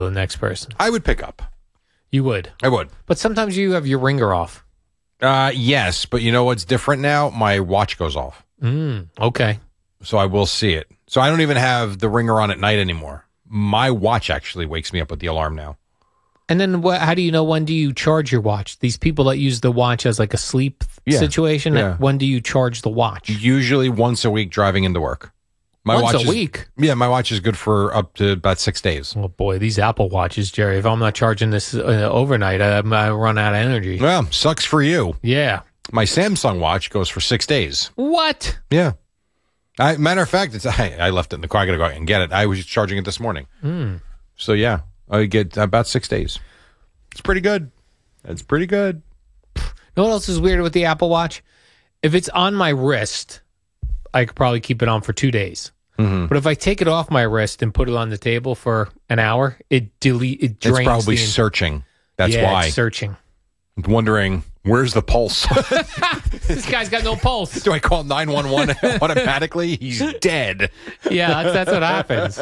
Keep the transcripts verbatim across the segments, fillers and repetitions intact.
the next person. I would pick up. You would. I would. But sometimes you have your ringer off. Uh, yes, but you know what's different now? My watch goes off. Mm, okay. So I will see it. So I don't even have the ringer on at night anymore. My watch actually wakes me up with the alarm now. And then what, how do you know when do you charge your watch? These people that use the watch as like a sleep Yeah, situation, yeah. when do you charge the watch? Usually once a week driving into work. My Once watch a is, week? Yeah, my watch is good for up to about six days. Oh, boy, these Apple Watches, Jerry, if I'm not charging this uh, overnight, I, I run out of energy. Well, sucks for you. Yeah. My Samsung watch goes for six days. What? Yeah. I, matter of fact, it's I, I left it in the car. I got to go out and get it. I was charging it this morning. Mm. So, yeah, I get about six days. It's pretty good. It's pretty good. You know what else is weird with the Apple Watch? If it's on my wrist, I could probably keep it on for two days. Mm-hmm. But if I take it off my wrist and put it on the table for an hour, it delete it drains. It's probably the, searching. That's yeah, why. It's searching. Wondering, where's the pulse? This guy's got no pulse. Do I call nine one one automatically? He's dead. Yeah, that's, that's what happens.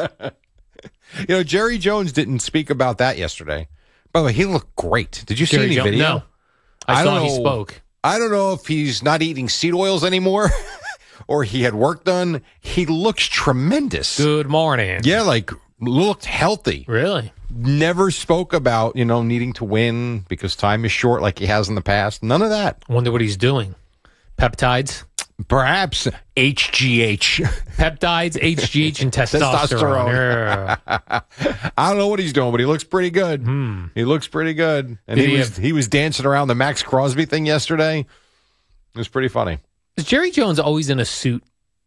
You know, Jerry Jones didn't speak about that yesterday. By the way, he looked great. Did you see Jerry any Jo- video? No. I, I saw don't he know. spoke. I don't know if he's not eating seed oils anymore or he had work done. He looks tremendous. Good morning. Yeah, like looked healthy. Really? Never spoke about, you know, needing to win because time is short like he has in the past. None of that. I wonder what he's doing. Peptides? Perhaps H G H. Peptides, H G H, and testosterone. Yeah. I don't know what he's doing, but he looks pretty good. Hmm. He looks pretty good. And Did he, he was have- he was dancing around the Max Crosby thing yesterday. It was pretty funny. Is Jerry Jones always in a suit?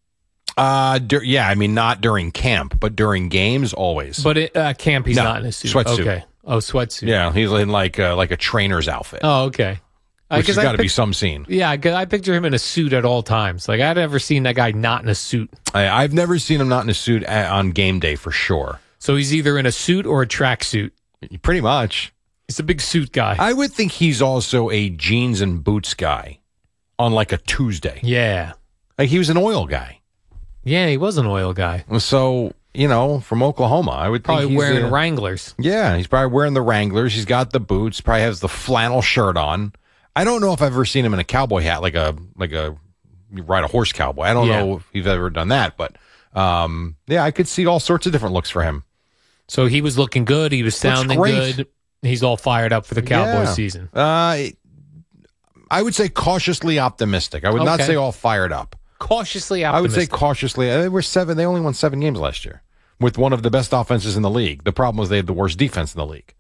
Uh, dur- yeah, I mean, not during camp, but during games, always. But at uh, camp, he's No, not in a suit. sweatsuit. Okay. Oh, sweatsuit. Yeah, he's in like uh, like a trainer's outfit, Oh, okay. Uh, which has 'cause I got to be pic- some scene. Yeah, 'cause I picture him in a suit at all times. Like, I'd never seen that guy not in a suit. I, I've never seen him not in a suit a- on game day for sure. So he's either in a suit or a tracksuit. Pretty much. He's a big suit guy. I would think he's also a jeans and boots guy on like a Tuesday. yeah. Like he was an oil guy. Yeah, he was an oil guy. So, you know, from Oklahoma, I would Probably think he's wearing a- Wranglers. Yeah, he's probably wearing the Wranglers. He's got the boots. Probably has the flannel shirt on. I don't know if I've ever seen him in a cowboy hat, like a like a you ride a horse cowboy. I don't Yeah. know if he's ever done that, but um, yeah, I could see all sorts of different looks for him. So he was looking good. He was sounding great. good. He's all fired up for the Cowboys Yeah. season. Uh, I would say cautiously optimistic. I would not Okay. say all fired up. Cautiously I would say optimistic. cautiously. They were seven. They only won seven games last year with one of the best offenses in the league. The problem was they had the worst defense in the league.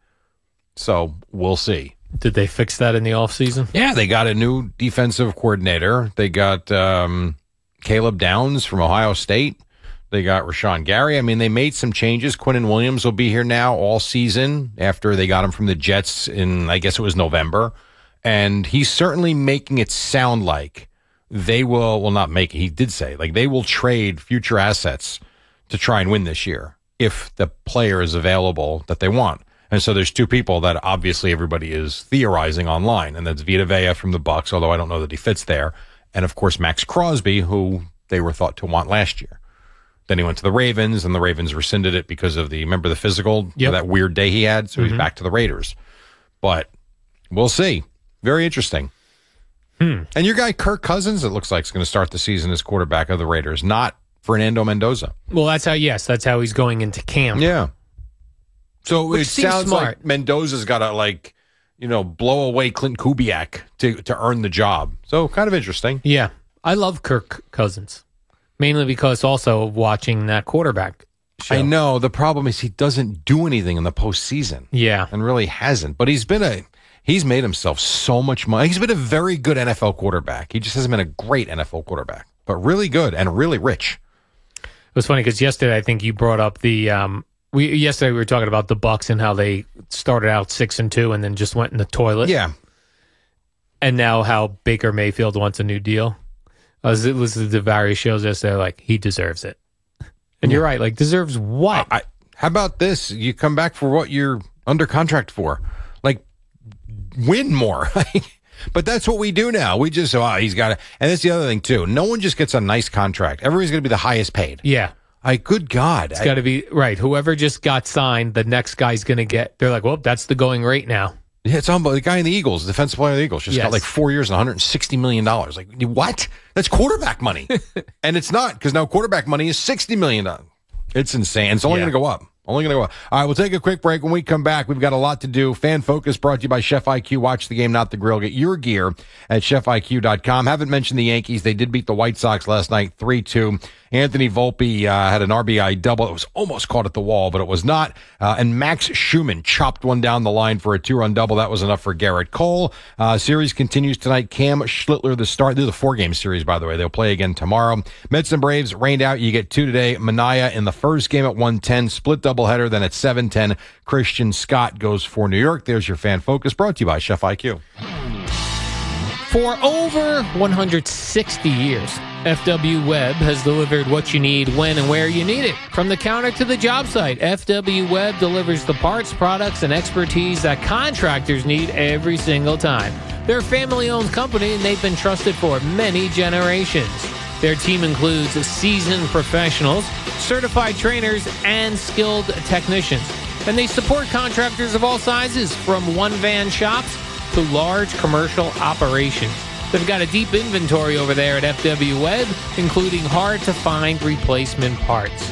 So we'll see. Did they fix that in the offseason? Yeah, they got a new defensive coordinator. They got um, Caleb Downs from Ohio State. They got Rashawn Gary. I mean, they made some changes. Quinnen Williams will be here now all season after they got him from the Jets in, I guess it was November. And he's certainly making it sound like they will, well, not make it, he did say, like they will trade future assets to try and win this year if the player is available that they want. And so there's two people that obviously everybody is theorizing online, and that's Vita Vea from the Bucks, although I don't know that he fits there, and of course Max Crosby, who they were thought to want last year. Then he went to the Ravens, and the Ravens rescinded it because of the, remember the physical, Yep. that weird day he had, so Mm-hmm. he's back to the Raiders. But we'll see. Very interesting. Hmm. And your guy Kirk Cousins, it looks like, is going to start the season as quarterback of the Raiders, not Fernando Mendoza. Well, that's how, yes, that's how he's going into camp. Yeah. So Which it seems sounds smart. like Mendoza's got to, like, you know, blow away Clint Kubiak to, to earn the job. So kind of interesting. Yeah. I love Kirk Cousins, mainly because also of watching that quarterback show. I know. The problem is he doesn't do anything in the postseason. Yeah. And really hasn't. But he's been a, he's made himself so much money. He's been a very good N F L quarterback. He just hasn't been a great N F L quarterback, but really good and really rich. It was funny because yesterday I think you brought up the um, we yesterday we were talking about the Bucks and how they started out six and two and then just went in the toilet. Yeah. And now how Baker Mayfield wants a new deal. I was listening to various shows yesterday, like he deserves it. And you're right, like deserves what? I, how about this? You come back for what you're under contract for. Like, win more. But that's what we do now. We just, oh, he's got to. And that's the other thing, too. No one just gets a nice contract. Everybody's going to be the highest paid. yeah. I, good God. It's got to be, right, whoever just got signed, the next guy's going to get, they're like, well, that's the going rate now. Yeah, it's on the guy in the Eagles, the defensive player of the Eagles, just Yes. got like four years and one hundred sixty million dollars. Like, what? That's quarterback money. And it's not, because now quarterback money is sixty million dollars. It's insane. It's only Yeah. going to go up. Only going to go up. All right, we'll take a quick break. When we come back, we've got a lot to do. Fan Focus brought to you by Chef I Q. Watch the game, not the grill. Get your gear at chef I Q dot com. Haven't mentioned the Yankees. They did beat the White Sox last night, three two. Anthony Volpe uh, had an R B I double. It was almost caught at the wall, but it was not. Uh, and Max Schumann chopped one down the line for a two-run double. That was enough for Garrett Cole. Uh, series continues tonight. Cam Schlittler, the start. They're the four-game series, by the way. They'll play again tomorrow. Mets and Braves rained out. You get two today. Minaya in the first game at one ten. Split doubleheader. Then at seven ten, Christian Scott goes for New York. There's your Fan Focus, brought to you by Chef I Q. For over one hundred sixty years, F W Web has delivered what you need when and where you need it. From the counter to the job site, F W Web delivers the parts, products, and expertise that contractors need every single time. They're a family-owned company, and they've been trusted for many generations. Their team includes seasoned professionals, certified trainers, and skilled technicians. And they support contractors of all sizes, from one-van shops to large commercial operations. They've got a deep inventory over there at F W Web, including hard-to-find replacement parts.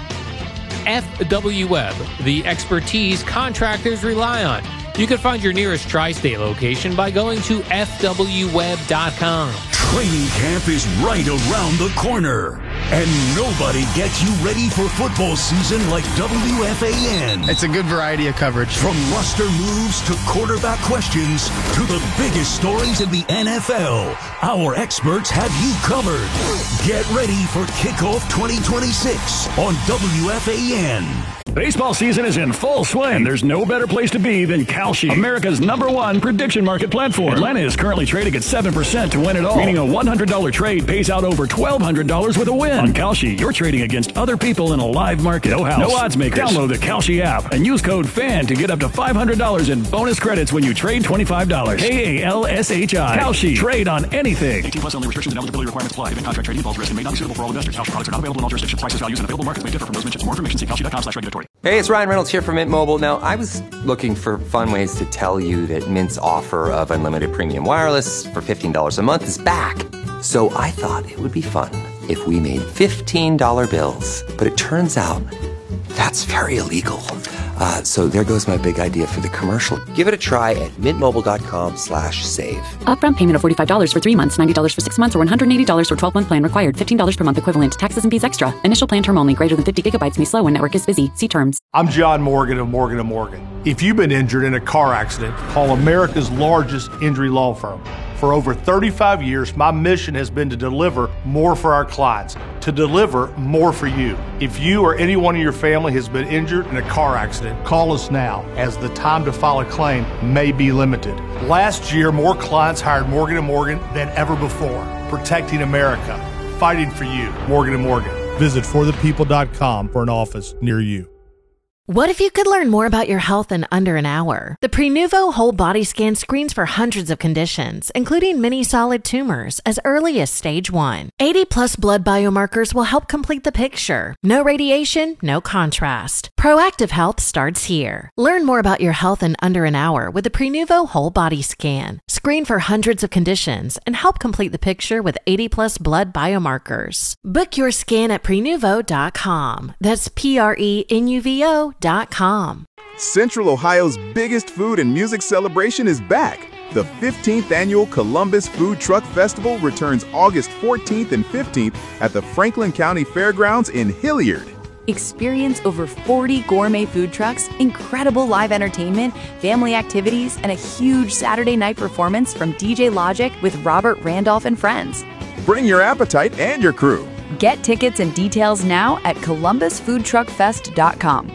F W Web, the expertise contractors rely on. You can find your nearest tri-state location by going to F W web dot com. Training camp is right around the corner, and nobody gets you ready for football season like W F A N. It's a good variety of coverage. From roster moves to quarterback questions to the biggest stories in the N F L, our experts have you covered. Get ready for Kickoff twenty twenty-six on W F A N. Baseball season is in full swing, and there's no better place to be than Kalshi, America's number one prediction market platform. Atlanta is currently trading at seven percent to win it all, meaning a one hundred dollars trade pays out over twelve hundred dollars with a win. On Kalshi, you're trading against other people in a live market. No house, no odds makers. Download the Kalshi app and use code FAN to get up to five hundred dollars in bonus credits when you trade twenty-five dollars. K A L S H I. Kalshi. Trade on anything. eighteen plus only. Restrictions and eligibility requirements apply. Event contract trading involves risk and may not be suitable for all investors. Kalshi products are not available in all jurisdictions. Prices, values, and available markets may differ from those mentioned. For more information, see kalshi dot com slash regulatory. Hey, it's Ryan Reynolds here from Mint Mobile. Now, I was looking for fun ways to tell you that Mint's offer of unlimited premium wireless for fifteen dollars a month is back. So I thought it would be fun if we made fifteen dollar bills. But it turns out that's very illegal. Uh, so there goes my big idea for the commercial. Give it a try at mintmobile.com slash save. Upfront payment of forty-five dollars for three months, ninety dollars for six months, or one hundred eighty dollars for twelve-month plan required. fifteen dollars per month equivalent. Taxes and fees extra. Initial plan term only. Greater than fifty gigabytes may slow when network is busy. See terms. I'm John Morgan of Morgan and Morgan. If you've been injured in a car accident, call America's largest injury law firm. For over thirty-five years, my mission has been to deliver more for our clients, to deliver more for you. If you or anyone in your family has been injured in a car accident, call us now, as the time to file a claim may be limited. Last year, more clients hired Morgan and Morgan than ever before, protecting America, fighting for you. Morgan and Morgan. Visit for the people dot com for an office near you. What if you could learn more about your health in under an hour? The Prenuvo Whole Body Scan screens for hundreds of conditions, including many solid tumors, as early as stage one. eighty plus blood biomarkers will help complete the picture. No radiation, no contrast. Proactive health starts here. Learn more about your health in under an hour with the Prenuvo Whole Body Scan. Screen for hundreds of conditions and help complete the picture with eighty plus blood biomarkers. Book your scan at prenuvo dot com. That's P R E N U V O dot com. Central Ohio's biggest food and music celebration is back. The fifteenth Annual Columbus Food Truck Festival returns August fourteenth and fifteenth at the Franklin County Fairgrounds in Hilliard. Experience over forty gourmet food trucks, incredible live entertainment, family activities, and a huge Saturday night performance from D J Logic with Robert Randolph and friends. Bring your appetite and your crew. Get tickets and details now at columbus food truck fest dot com.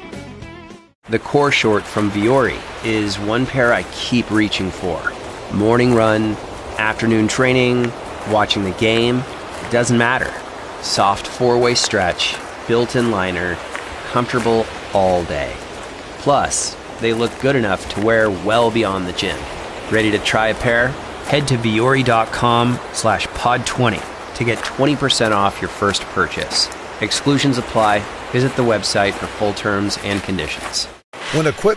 The core short from Vuori is one pair I keep reaching for. Morning run, afternoon training, watching the game, it doesn't matter. Soft four-way stretch, built-in liner, comfortable all day. Plus, they look good enough to wear well beyond the gym. Ready to try a pair? Head to vuori dot com slash pod twenty to get twenty percent off your first purchase. Exclusions apply. Visit the website for full terms and conditions. When equipment